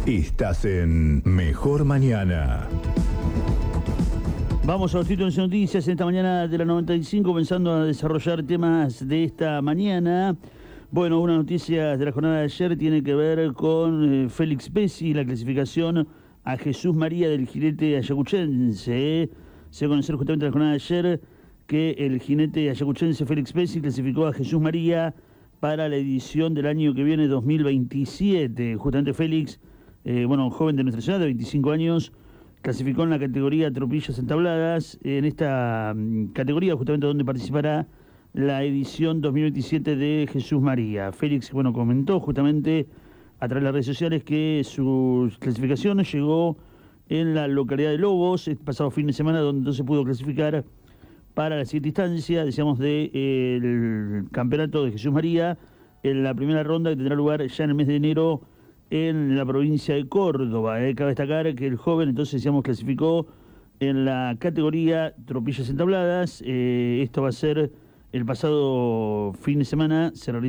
Estás en Mejor Mañana. Vamos a los títulos de noticias en esta mañana de la 95, comenzando a desarrollar temas de esta mañana. Bueno, una noticia de la jornada de ayer tiene que ver con Félix Pesci, la clasificación a Jesús María del jinete ayacuchense. Se va a conocer justamente en la jornada de ayer que el jinete ayacuchense Félix Pesci clasificó a Jesús María para la edición del año que viene, 2027. Justamente Félix, un joven de nuestra ciudad de 25 años, clasificó en la categoría tropillas entabladas, en esta categoría justamente donde participará la edición 2027 de Jesús María. Félix, comentó justamente a través de las redes sociales que su clasificación llegó en la localidad de Lobos, el pasado fin de semana, donde entonces pudo clasificar para la siguiente instancia, decíamos, del campeonato de Jesús María, en la primera ronda que tendrá lugar ya en el mes de enero en la provincia de Córdoba. Cabe destacar que el joven, entonces, decíamos, clasificó en la categoría tropillas entabladas. Esto va a ser el pasado fin de semana, se va a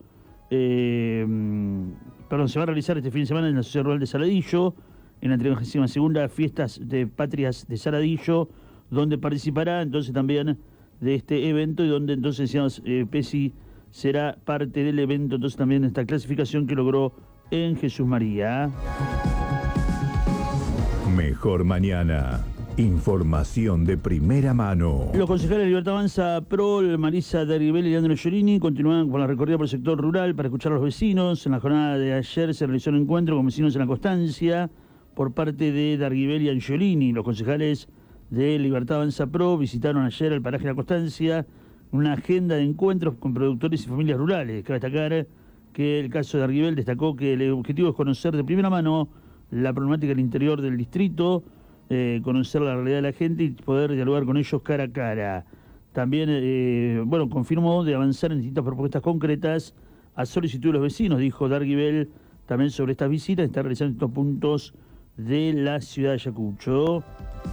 realizar este fin de semana en la Sociedad Rural de Saladillo, en la 32ª Fiestas de Patrias de Saladillo, donde participará entonces también de este evento y donde entonces, decíamos, Pesci será parte del evento, entonces también de esta clasificación que logró en Jesús María. Mejor Mañana. Información de primera mano. Los concejales de Libertad Avanza Pro, Marisa Darguibel y Leandro Giolini, continúan con la recorrida por el sector rural para escuchar a los vecinos. En la jornada de ayer se realizó un encuentro con vecinos en la Constancia por parte de Darguibel y Angiolini. Los concejales de Libertad Avanza Pro visitaron ayer el paraje de la Constancia, una agenda de encuentros con productores y familias rurales. Cabe destacar que el caso de Darguibel destacó que el objetivo es conocer de primera mano la problemática del interior del distrito, conocer la realidad de la gente y poder dialogar con ellos cara a cara. También, confirmó de avanzar en distintas propuestas concretas a solicitud de los vecinos, dijo Darguibel también sobre estas visitas, está realizando estos puntos de la ciudad de Ayacucho.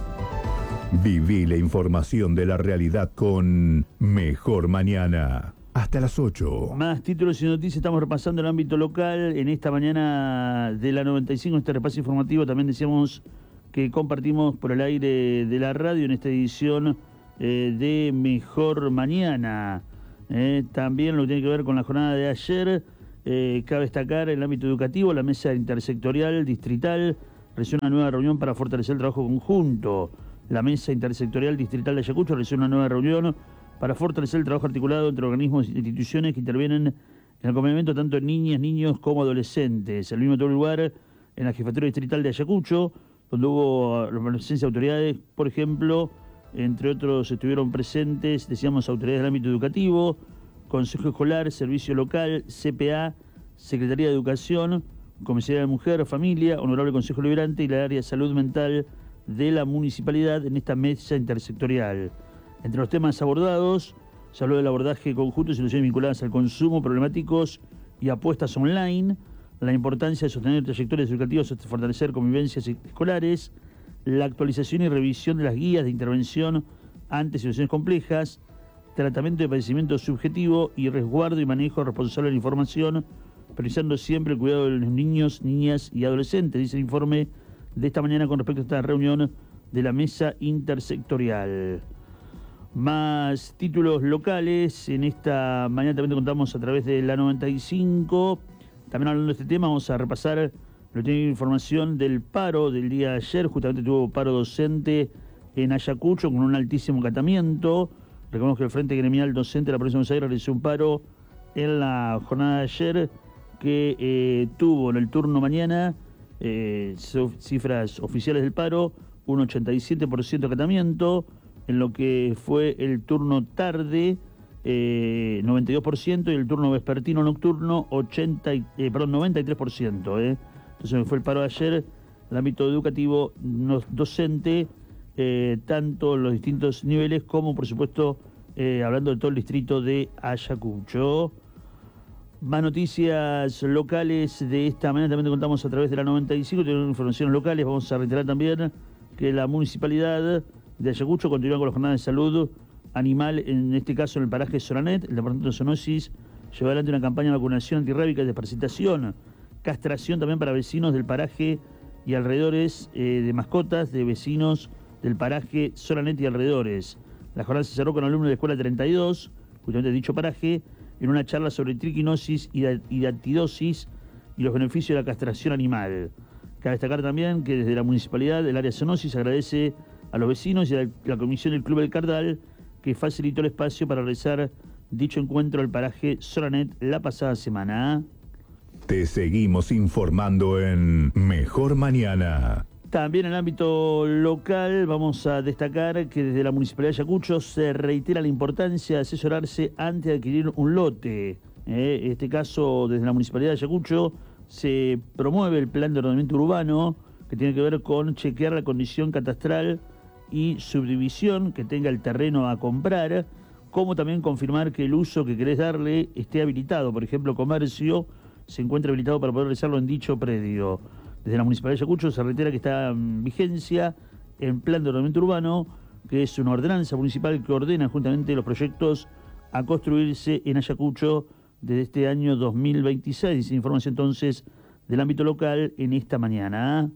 Viví la información de la realidad con Mejor Mañana. Hasta las 8. Más títulos y noticias, estamos repasando el ámbito local en esta mañana de la 95, este repaso informativo. También decíamos que compartimos por el aire de la radio en esta edición de Mejor Mañana. También lo que tiene que ver con la jornada de ayer, cabe destacar en el ámbito educativo, la mesa intersectorial distrital realizó una nueva reunión para fortalecer el trabajo conjunto. La mesa intersectorial distrital de Ayacucho realizó una nueva reunión para fortalecer el trabajo articulado entre organismos e instituciones que intervienen en el acompañamiento tanto en niñas, niños como adolescentes. El mismo tuvo lugar en la jefatura distrital de Ayacucho, donde hubo la presencia de autoridades, por ejemplo, entre otros estuvieron presentes, decíamos, autoridades del ámbito educativo, Consejo Escolar, Servicio Local, CPA, Secretaría de Educación, Comisaría de Mujer, Familia, Honorable Consejo Liberante y la área de salud mental de la municipalidad en esta mesa intersectorial. Entre los temas abordados, se habló del abordaje conjunto de situaciones vinculadas al consumo, problemáticos y apuestas online, la importancia de sostener trayectorias educativas hasta fortalecer convivencias escolares, la actualización y revisión de las guías de intervención ante situaciones complejas, tratamiento de padecimiento subjetivo y resguardo y manejo responsable de la información, priorizando siempre el cuidado de los niños, niñas y adolescentes, dice el informe de esta mañana con respecto a esta reunión de la mesa intersectorial. Más títulos locales, en esta mañana también te contamos a través de la 95. También hablando de este tema, vamos a repasar lo que tiene información del paro del día de ayer. Justamente tuvo paro docente en Ayacucho con un altísimo acatamiento. Recordemos que el Frente Gremial Docente de la Provincia de Buenos Aires realizó un paro en la jornada de ayer que tuvo en el turno mañana, cifras oficiales del paro, un 87% de acatamiento. En lo que fue el turno tarde, 92%, y el turno vespertino nocturno, 93%. Entonces fue el paro de ayer, el ámbito educativo, docente, tanto en los distintos niveles como, por supuesto, hablando de todo el distrito de Ayacucho. Más noticias locales de esta mañana también te contamos a través de la 95, tenemos informaciones locales. Vamos a reiterar también que la municipalidad de Ayacucho continúa con la jornada de salud animal, en este caso en el paraje Soranet. El departamento de zoonosis lleva adelante una campaña de vacunación antirrábica y desparasitación castración también para vecinos del paraje y alrededores, de mascotas de vecinos del paraje Solanet y alrededores. La jornada se cerró con alumnos de la escuela 32, justamente de dicho paraje, en una charla sobre triquinosis y dactidosis y los beneficios de la castración animal. Cabe destacar también que desde la municipalidad del área zoonosis agradece a los vecinos y a la comisión del Club del Cardal que facilitó el espacio para realizar dicho encuentro al paraje Solanet la pasada semana. Te seguimos informando en Mejor Mañana. También en el ámbito local vamos a destacar que desde la Municipalidad de Ayacucho se reitera la importancia de asesorarse antes de adquirir un lote. En este caso, desde la Municipalidad de Ayacucho se promueve el plan de ordenamiento urbano que tiene que ver con chequear la condición catastral y subdivisión que tenga el terreno a comprar, como también confirmar que el uso que querés darle esté habilitado. Por ejemplo, comercio se encuentra habilitado para poder realizarlo en dicho predio. Desde la Municipalidad de Ayacucho se reitera que está en vigencia el plan de ordenamiento urbano, que es una ordenanza municipal que ordena justamente los proyectos a construirse en Ayacucho desde este año 2026. Informándose entonces del ámbito local en esta mañana.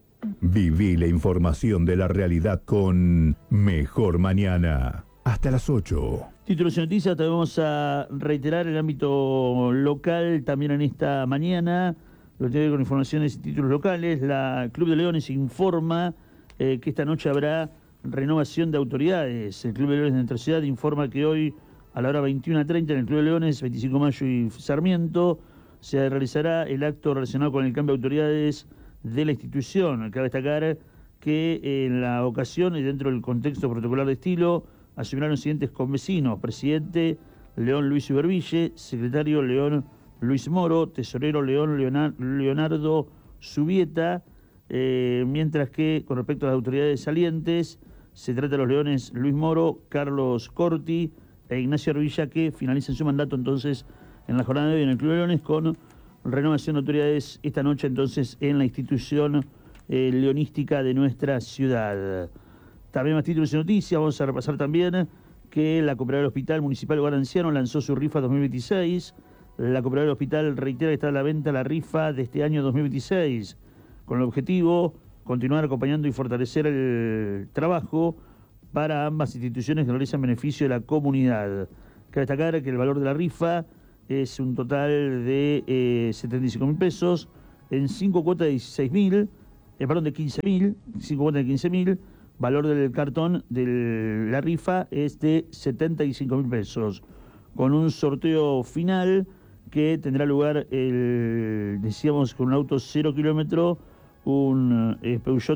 Viví la información de la realidad con Mejor Mañana. Hasta las 8. Títulos y noticias, también vamos a reiterar el ámbito local también en esta mañana. Lo que tiene que ver con informaciones y títulos locales. La Club de Leones informa que esta noche habrá renovación de autoridades. El Club de Leones de nuestra ciudad informa que hoy a la hora 21:30 en el Club de Leones, 25 de mayo y Sarmiento, se realizará el acto relacionado con el cambio de autoridades de la institución. Cabe destacar que en la ocasión y dentro del contexto protocolar de estilo asumirán los siguientes convecinos: presidente León Luis Uberbille, secretario León Luis Moro, tesorero Leonardo Subieta, mientras que con respecto a las autoridades salientes se trata de los leones Luis Moro, Carlos Corti e Ignacio Arvilla, que finalizan su mandato entonces en la jornada de hoy en el Club de Leones con renovación de autoridades esta noche entonces en la institución leonística de nuestra ciudad. También más títulos y noticias, vamos a repasar también que la Cooperativa del Hospital Municipal Hogar Anciano lanzó su rifa 2026. La Cooperativa del Hospital reitera que está a la venta la rifa de este año 2026, con el objetivo continuar acompañando y fortalecer el trabajo para ambas instituciones que realizan beneficio de la comunidad. Cabe destacar que el valor de la rifa es un total de 75.000 pesos en 5 cuotas de 16.000, de 15.000, 5 cuotas de 15.000. Valor del cartón de la rifa es de 75.000 pesos, con un sorteo final que tendrá lugar, decíamos, con un auto 0 kilómetro, un Peugeot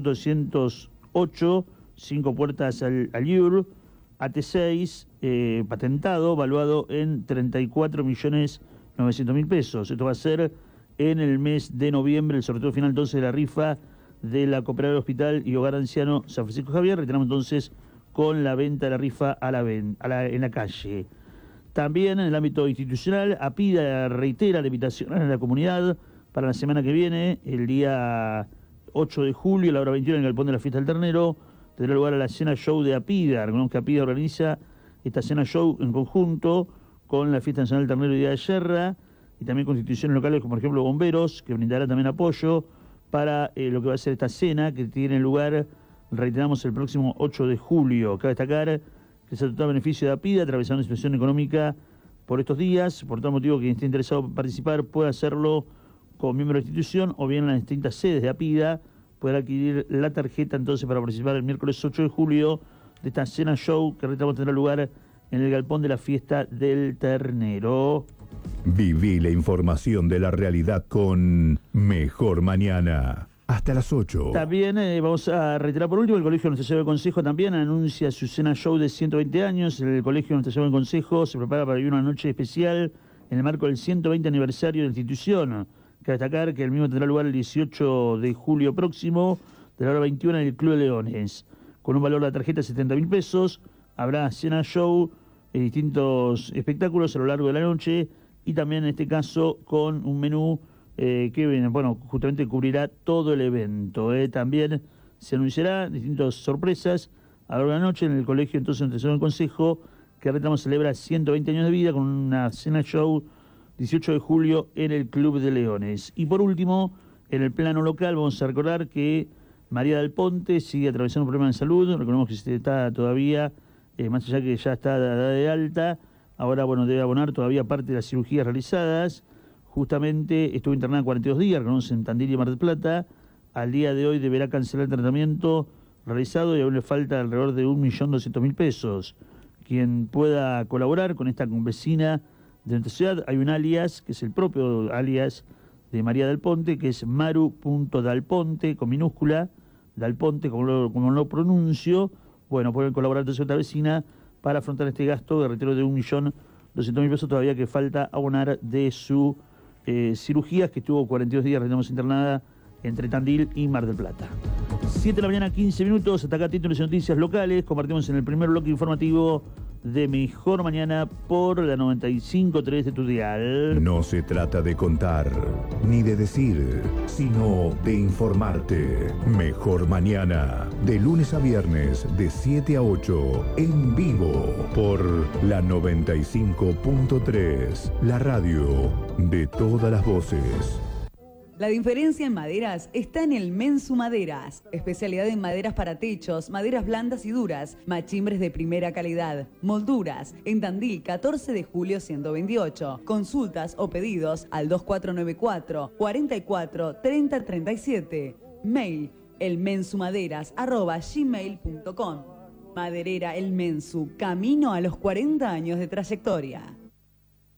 208, 5 puertas al IUR, AT6, patentado, valuado en 34.900.000 pesos. Esto va a ser en el mes de noviembre, el sorteo final entonces de la rifa de la Cooperativa del Hospital y Hogar Anciano San Francisco Javier. Reiteramos entonces con la venta de la rifa en la calle. También en el ámbito institucional, APIDA reitera la invitación a la comunidad para la semana que viene, el día 8 de julio, a la hora 21 en el Galpón de la Fiesta del Ternero, tendrá lugar a la cena show de APIDA. Recordemos que APIDA organiza esta cena show en conjunto con la Fiesta Nacional del Ternero y Día de Yerra, y también con instituciones locales como por ejemplo bomberos, que brindarán también apoyo para lo que va a ser esta cena, que tiene lugar, reiteramos, el próximo 8 de julio. Cabe destacar que se total beneficio de APIDA, atravesando una situación económica por estos días. Por tal motivo, quien esté interesado en participar puede hacerlo como miembro de la institución o bien en las distintas sedes de APIDA. Podrá adquirir la tarjeta entonces para participar el miércoles 8 de julio de esta cena show que reiteramos tendrá lugar en el Galpón de la Fiesta del Ternero. Viví la información de la realidad con Mejor Mañana. Hasta las 8. También vamos a reiterar por último, el Colegio Nuestra Señora del Consejo también anuncia su cena show de 120 años. El Colegio Nuestra Señora del Consejo se prepara para vivir una noche especial en el marco del 120 aniversario de la institución. Cabe destacar que el mismo tendrá lugar el 18 de julio próximo, de la hora 21 en el Club de Leones. Con un valor de la tarjeta de 70.000 pesos, habrá cena show, distintos espectáculos a lo largo de la noche y también en este caso con un menú que justamente cubrirá todo el evento. También se anunciará distintas sorpresas a lo largo de la noche en el Colegio entonces Nuestra Señora del Consejo, que reitamos celebra 120 años de vida con una cena show 18 de julio en el Club de Leones. Y por último, en el plano local, vamos a recordar que María del Ponte sigue atravesando un problema de salud. Recordemos que está todavía, más allá que ya está de alta, ahora bueno, debe abonar todavía parte de las cirugías realizadas. Justamente estuvo internada 42 días, reconocen en Tandil y Mar del Plata. Al día de hoy deberá cancelar el tratamiento realizado y aún le falta alrededor de 1.200.000 pesos. Quien pueda colaborar con esta vecina de nuestra ciudad, hay un alias, que es el propio alias de María del Ponte, que es maru.dalponte, con minúscula, Dalponte, como lo pronuncio. Bueno, pueden colaborar entonces otra vecina para afrontar este gasto de retiro de 1.200.000 pesos todavía que falta abonar de su cirugías, que estuvo 42 días, recordemos, internada entre Tandil y Mar del Plata. 7 de la mañana, 15 minutos, hasta acá títulos y noticias locales. Compartimos en el primer bloque informativo de Mejor Mañana por la 95.3 de tu dial. No se trata de contar, ni de decir, sino de informarte. Mejor Mañana, de lunes a viernes, de 7 a 8, en vivo, por la 95.3, la radio de todas las voces. La diferencia en maderas está en el Mensu Maderas. Especialidad en maderas para techos, maderas blandas y duras, machimbres de primera calidad, molduras. En Tandil, 14 de julio 128. Consultas o pedidos al 2494 44 30 37. Mail elmensumaderas@gmail.com. Maderera El Mensu, camino a los 40 años de trayectoria.